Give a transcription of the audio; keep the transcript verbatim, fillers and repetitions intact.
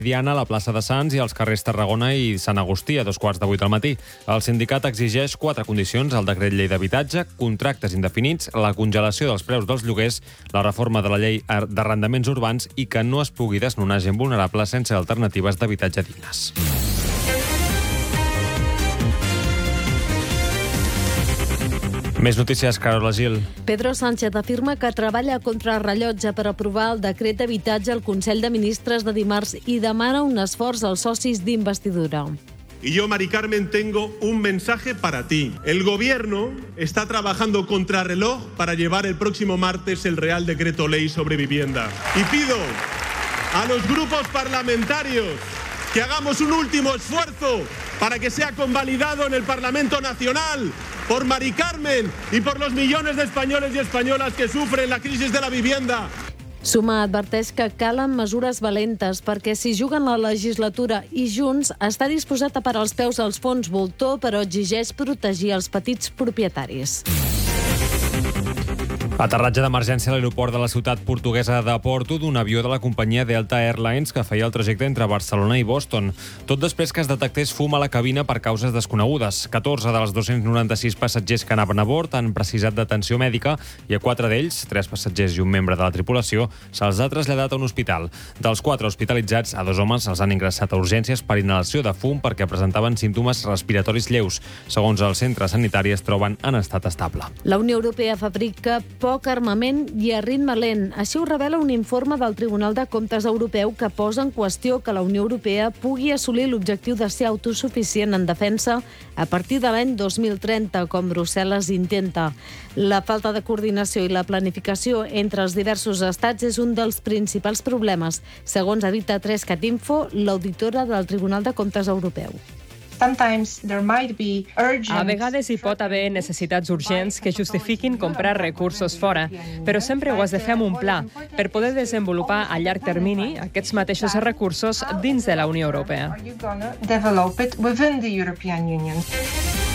Diana a la plaça de Sants i als carrers Tarragona i Sant Agustí a dos quarts de vuit del matí. El sindicat exigeix quatre condicions al decret llei d'habitatge, contractes indefinits, la congelació dels preus dels lloguers, la reforma de la llei d'arrendaments urbans i que no es pugui desnonar gent vulnerable sense alternatives d'habitatge dignes. Més notícies, Carola Gil. Pedro Sánchez afirma que treballa contra rellotge per aprovar el decret d'habitatge al Consell de Ministres de dimarts i demana un esforç als socis d'investidura. Y yo, Mari Carmen, tengo un mensaje para ti. El Gobierno está trabajando contra reloj para llevar el próximo martes el Real Decreto Ley sobre vivienda. Y pido a los grupos parlamentarios que hagamos un último esfuerzo para que sea convalidado en el Parlamento Nacional por Mari Carmen y por los millones de españoles y españolas que sufren la crisis de la vivienda. Suma adverteix que calen mesures valentes perquè si juguen la legislatura i Junts està disposat a parar els peus als fons voltor, però exigeix protegir els petits propietaris. Aterratge d'emergència a l'aeroport de la ciutat portuguesa de Porto d'un avió de la companyia Delta Airlines que feia el trajecte entre Barcelona i Boston. Tot després que es detectés fum a la cabina per causes desconegudes. catorze dels dos-cents noranta-sis passatgers que anaven a bord han precisat d'atenció mèdica i a quatre d'ells, tres passatgers i un membre de la tripulació, se'ls ha traslladat a un hospital. Dels quatre hospitalitzats, a dos homes se'ls han ingressat a urgències per inhalació de fum perquè presentaven símptomes respiratoris lleus. Segons el centre sanitari, es troben en estat estable. La Unió Europea fabrica poc armament i a ritme lent. Així ho revela un informe del Tribunal de Comptes Europeu que posa en qüestió que la Unió Europea pugui assolir l'objectiu de ser autosuficient en defensa a partir de l'any dos mil trenta, com Brussel·les intenta. La falta de coordinació i la planificació entre els diversos estats és un dels principals problemes, segons ha dit a tres cat info l'auditora del Tribunal de Comptes Europeu. A vegades hi pot haver necessitats urgents que justifiquin comprar recursos fora, però sempre ho has de fer amb un pla per poder desenvolupar a llarg termini aquests mateixos recursos dins de la Unió Europea.